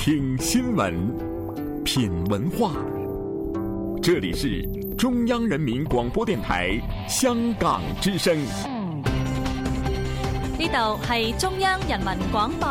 听新闻，品文化。这里是中央人民广播電台香港之聲。 呢度係中央人民廣播